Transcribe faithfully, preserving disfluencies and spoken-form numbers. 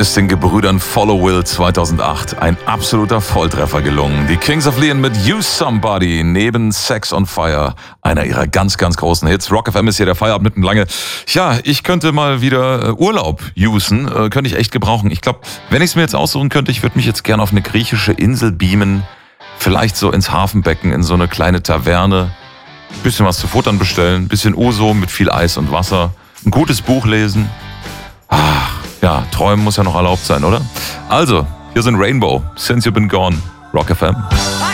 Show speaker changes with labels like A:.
A: ist den Gebrüdern Follow Will zweitausendacht ein absoluter Volltreffer gelungen. Die Kings of Leon mit Use Somebody neben Sex on Fire, einer ihrer ganz, ganz großen Hits. Rock F M ist hier der Feierabend mitten lange. Ja, ich könnte mal wieder Urlaub usen, äh, könnte ich echt gebrauchen. Ich glaube, wenn ich es mir jetzt aussuchen könnte, ich würde mich jetzt gerne auf eine griechische Insel beamen, vielleicht so ins Hafenbecken, in so eine kleine Taverne, bisschen was zu futtern bestellen, bisschen Uso mit viel Eis und Wasser, ein gutes Buch lesen. Ach, ja, träumen muss ja noch erlaubt sein, oder? Also, hier sind Rainbow, Since You've Been Gone, Rock F M.